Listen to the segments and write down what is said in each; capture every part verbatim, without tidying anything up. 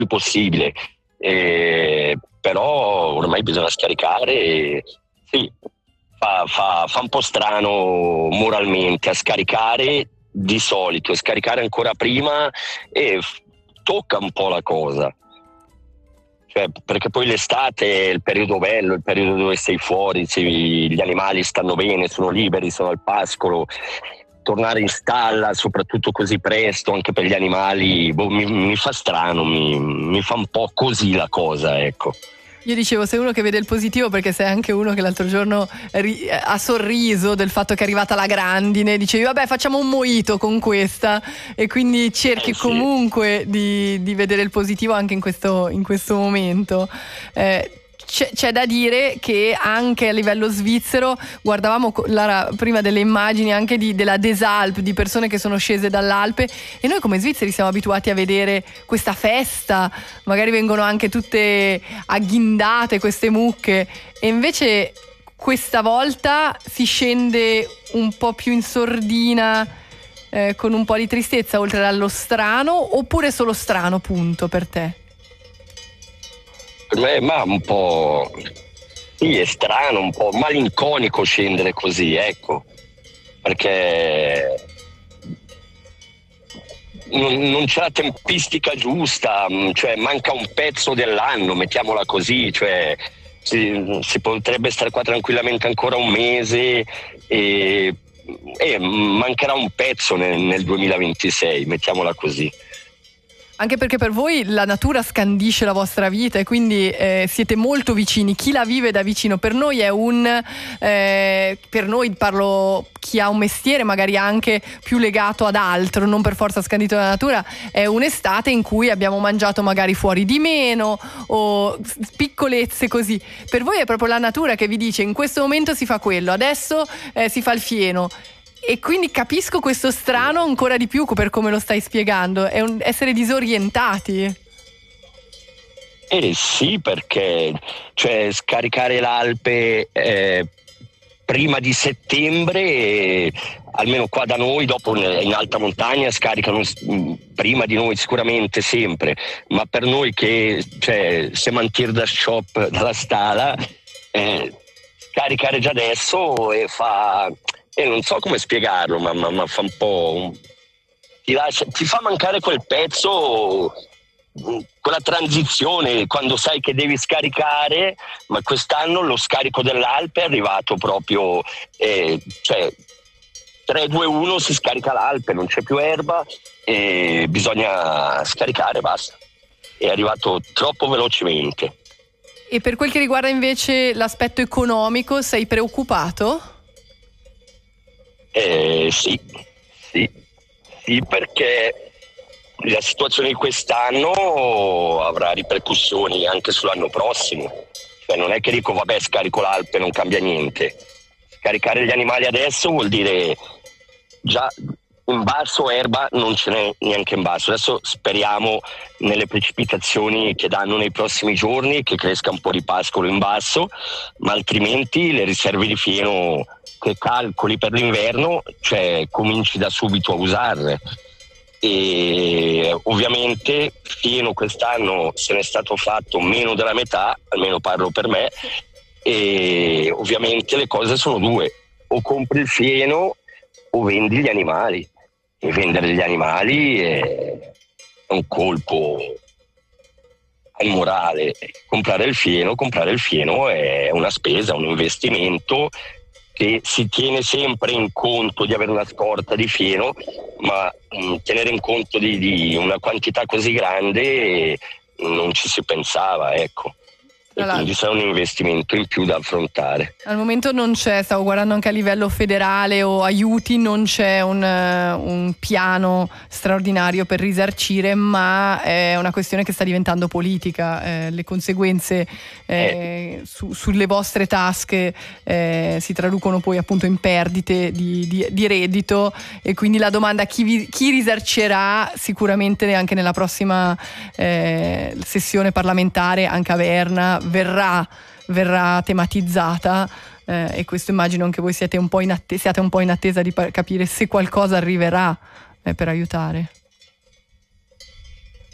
più possibile. Eh, però ormai bisogna scaricare e sì, fa, fa, fa un po' strano moralmente a scaricare di solito e scaricare ancora prima e f- tocca un po' la cosa. Cioè, perché poi l'estate è il periodo bello, il periodo dove sei fuori, sei, gli animali stanno bene, sono liberi, sono al pascolo. Tornare in stalla, soprattutto così presto, anche per gli animali, boh, mi, mi fa strano, mi, mi fa un po' così la cosa, ecco. Io dicevo, sei uno che vede il positivo perché sei anche uno che l'altro giorno ri- ha sorriso del fatto che è arrivata la grandine, dicevi vabbè facciamo un mojito con questa e quindi cerchi Eh, sì. comunque di, di vedere il positivo anche in questo, in questo momento. Eh, c'è, c'è da dire che anche a livello svizzero guardavamo Lara, prima delle immagini anche di, della Desalp, di persone che sono scese dall'Alpe e noi come svizzeri siamo abituati a vedere questa festa, magari vengono anche tutte agghindate queste mucche e invece questa volta si scende un po' più in sordina eh, con un po' di tristezza oltre allo strano, oppure solo strano punto per te? Per me ma un po' sì, è strano, un po' malinconico scendere così, ecco, perché non, non c'è la tempistica giusta, cioè manca un pezzo dell'anno, mettiamola così, cioè si, si potrebbe stare qua tranquillamente ancora un mese e, e mancherà un pezzo nel, nel duemilaventisei, mettiamola così. Anche perché per voi la natura scandisce la vostra vita e quindi eh, siete molto vicini, chi la vive da vicino. Per noi è un, eh, per noi parlo chi ha un mestiere magari anche più legato ad altro, non per forza scandito dalla natura, è un'estate in cui abbiamo mangiato magari fuori di meno o piccolezze così. Per voi è proprio la natura che vi dice in questo momento si fa quello, adesso eh, si fa il fieno. E quindi capisco questo strano ancora di più per come lo stai spiegando, è un essere disorientati. Eh sì, perché cioè scaricare l'Alpe eh, prima di settembre, eh, almeno qua da noi, dopo in alta montagna scaricano prima di noi sicuramente sempre, ma per noi che cioè, siamo in tir da shop dalla stala, eh, scaricare già adesso e fa... E non so come spiegarlo, ma, ma, ma fa un po'. Ti, lascia, ti fa mancare quel pezzo, quella transizione, quando sai che devi scaricare, ma quest'anno lo scarico dell'Alpe è arrivato proprio. Eh, cioè, tre due uno si scarica l'Alpe, non c'è più erba e bisogna scaricare, basta. È arrivato troppo velocemente. E per quel che riguarda invece l'aspetto economico, sei preoccupato? Eh, sì, sì, sì, perché la situazione di quest'anno avrà ripercussioni anche sull'anno prossimo. Cioè non è che dico vabbè scarico l'Alpe non cambia niente. Scaricare gli animali adesso vuol dire già in basso erba non ce n'è neanche in basso. Adesso speriamo nelle precipitazioni che danno nei prossimi giorni che cresca un po' di pascolo in basso, ma altrimenti le riserve di fieno che calcoli per l'inverno, cioè cominci da subito a usarle. E ovviamente fieno quest'anno se n'è stato fatto meno della metà, almeno parlo per me, e ovviamente le cose sono due: o compri il fieno o vendi gli animali, e vendere gli animali è un colpo al morale. Comprare il fieno, comprare il fieno è una spesa, un investimento che si tiene sempre in conto di avere una scorta di fieno, ma mh, tenere in conto di, di una quantità così grande non ci si pensava, ecco. E Allora, quindi sarà un investimento in più da affrontare. Al momento non c'è, stavo guardando anche a livello federale o aiuti, non c'è un, un piano straordinario per risarcire, ma è una questione che sta diventando politica. Eh, le conseguenze eh, eh. Su, sulle vostre tasche eh, si traducono poi appunto in perdite di, di, di reddito, e quindi la domanda chi, vi, chi risarcerà sicuramente anche nella prossima eh, sessione parlamentare, anche a Berna, verrà verrà tematizzata eh, e questo immagino anche voi siete un po' in attesa, siate un po' in attesa di par- capire se qualcosa arriverà eh, per aiutare.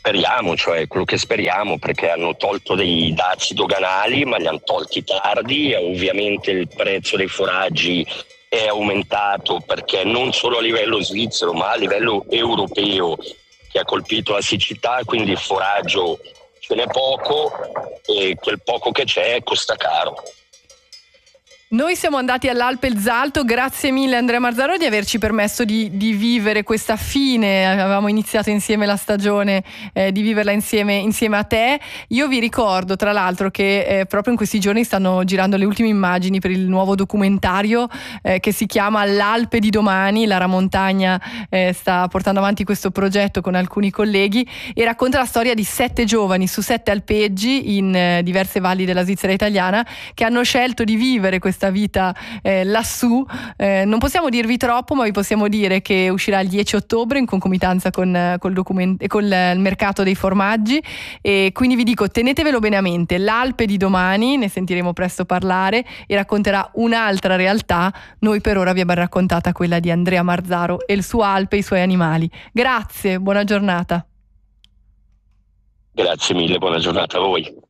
speriamo, cioè quello che speriamo, perché hanno tolto dei dazi doganali, ma li hanno tolti tardi, e ovviamente il prezzo dei foraggi è aumentato, perché non solo a livello svizzero ma a livello europeo, che ha colpito la siccità, quindi il foraggio ce n'è poco e quel poco che c'è costa caro. Noi siamo andati all'Alpelzalto, grazie mille Andrea Marzaro di averci permesso di, di vivere questa fine, avevamo iniziato insieme la stagione, eh, di viverla insieme, insieme a te. Io vi ricordo tra l'altro che eh, proprio in questi giorni stanno girando le ultime immagini per il nuovo documentario eh, che si chiama L'Alpe di domani. Lara Montagna eh, sta portando avanti questo progetto con alcuni colleghi e racconta la storia di sette giovani su sette alpeggi in eh, diverse valli della Svizzera italiana che hanno scelto di vivere questa questa vita eh, lassù. Eh, non possiamo dirvi troppo, ma vi possiamo dire che uscirà il dieci ottobre in concomitanza con, col document- con il mercato dei formaggi, e quindi vi dico, tenetevelo bene a mente. L'Alpe di domani, ne sentiremo presto parlare, e racconterà un'altra realtà. Noi per ora vi abbiamo raccontata quella di Andrea Marzaro e il suo Alpe e i suoi animali. Grazie, buona giornata. Grazie mille, buona giornata a voi.